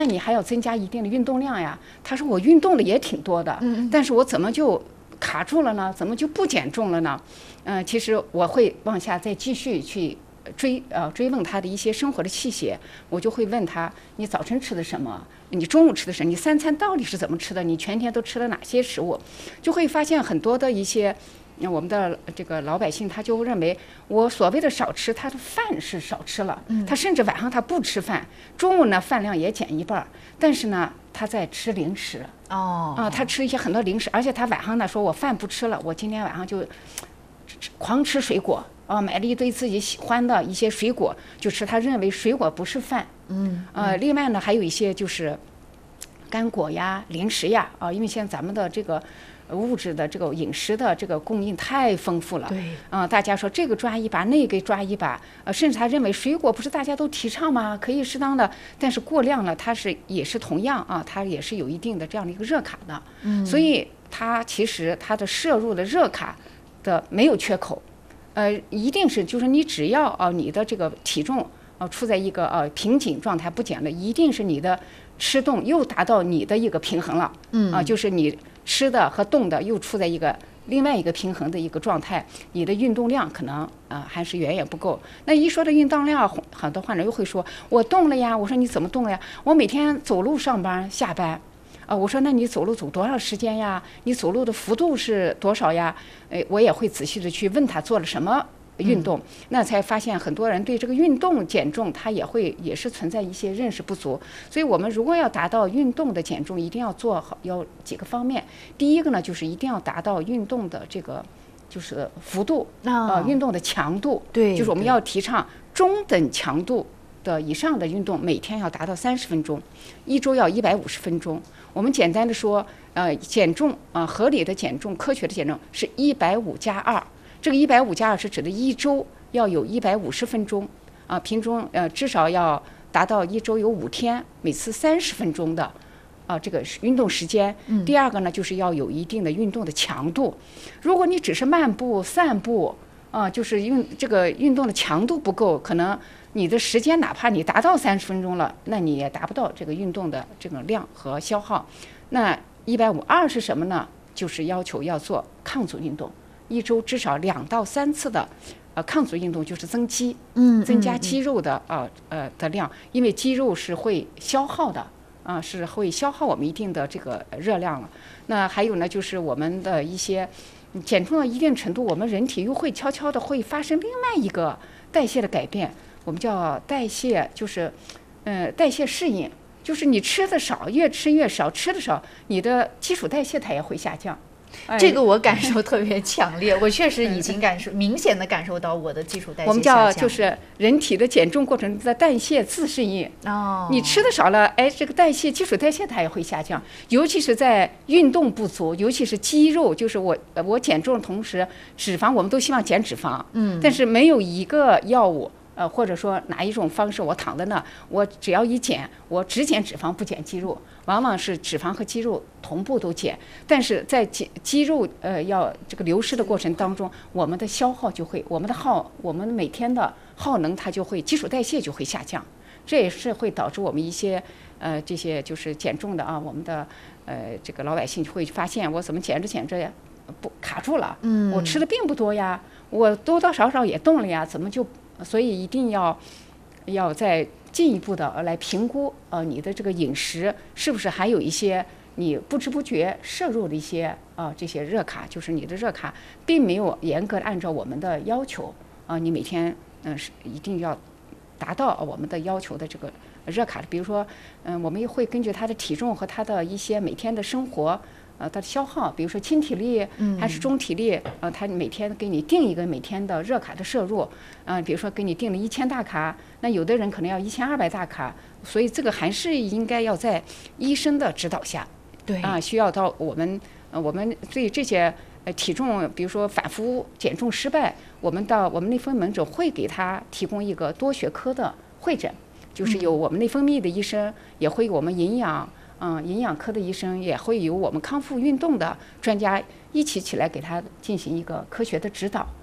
那你还要增加一定的运动量呀。他说我运动的也挺多的，但是我怎么就卡住了呢？怎么就不减重了呢？其实我会往下再继续去追问他的一些生活的细节，我就会问他：你早晨吃的什么？你中午吃的什么？你三餐到底是怎么吃的？你全天都吃了哪些食物？就会发现很多的一些。我们的这个老百姓他就认为我所谓的少吃，他的饭是少吃了，他甚至晚上他不吃饭，中午呢饭量也减一半，但是呢他在吃零食他吃一些很多零食，而且他晚上呢说我饭不吃了，我今天晚上就狂吃水果买了一堆自己喜欢的一些水果就吃，他认为水果不是饭。另外呢还有一些就是干果呀、零食呀因为现在咱们的这个物质的这个饮食的这个供应太丰富了， 对， 大家说这个抓一把，那个抓一把，甚至他认为水果不是大家都提倡吗？可以适当的，但是过量了，它也是同样它也是有一定的这样的一个热卡的，所以它其实它的摄入的热卡的没有缺口，一定是就是你只要你的这个体重处在一个瓶颈状态不减了，一定是你的吃动又达到你的一个平衡了，就是你吃的和动的又处在另外一个平衡的一个状态，你的运动量可能还是远远不够。那一说的运动量，很多患者又会说我动了呀，我说你怎么动了呀？我每天走路上班下班。我说那你走路走多少时间呀？你走路的幅度是多少呀？我也会仔细的去问他做了什么运动，那才发现很多人对这个运动减重他也是存在一些认识不足。所以我们如果要达到运动的减重，一定要做好有几个方面。第一个呢就是一定要达到运动的这个就是幅度运动的强度， 对， 就是我们要提倡中等强度的以上的运动，每天要达到30分钟，一周要150分钟。我们简单的说减重合理的减重，科学的减重是150加2，这个150加2是指的一周要有150分钟平中至少要达到一周有5天，每次30分钟的这个运动时间。第二个呢就是要有一定的运动的强度，如果你只是漫步散步就是这个运动的强度不够，可能你的时间哪怕你达到30分钟了，那你也达不到这个运动的这个量和消耗。那150，2是什么呢？就是要求要做抗阻运动，一周至少2到3次的抗阻运动，就是增肌，增加肌肉的的量，因为肌肉是会消耗的是会消耗我们一定的这个热量了。那还有呢，就是我们的一些减重到一定程度，我们人体又会悄悄的会发生另外一个代谢的改变，我们叫代谢，就是代谢适应，就是你吃的少，越吃越少，吃的少，你的基础代谢它也会下降。 这个我感受特别强烈，我确实已经明显的感受到我的基础代谢下降。 我们叫就是人体的减重过程的代谢自适应。你吃的少了，这个基础代谢它也会下降，尤其是在运动不足，尤其是肌肉，就是我减重的同时，脂肪我们都希望减脂肪，但是没有一个药物。或者说哪一种方式，我躺在那，我只要一减，我只减脂肪不减肌肉，往往是脂肪和肌肉同步都减，但是在肌肉要这个流失的过程当中，我们的消耗就会，我们每天的耗能它就会基础代谢就会下降，这也是会导致我们一些这些就是减重的我们的这个老百姓就会发现我怎么减着呀不卡住了，我吃的并不多呀，我多多少少也动了呀，怎么就所以一定要再进一步的来评估你的这个饮食是不是还有一些你不知不觉摄入的一些这些热卡，就是你的热卡并没有严格按照我们的要求你每天是一定要达到我们的要求的这个热卡的。比如说我们也会根据他的体重和他的一些每天的生活它的消耗，比如说轻体力还是中体力它每天给你定一个每天的热卡的摄入比如说给你定了1000大卡，那有的人可能要1200大卡，所以这个还是应该要在医生的指导下， 对需要到我们对这些体重，比如说反复减重失败，我们到我们内分泌门诊会给他提供一个多学科的会诊，就是有我们内分泌的医生，也会有我们营养科的医生，也会有我们康复运动的专家一起来给他进行一个科学的指导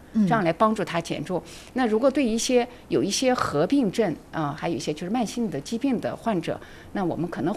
这样来帮助他减重。那如果对有一些合并症还有一些就是慢性的疾病的患者，那我们可能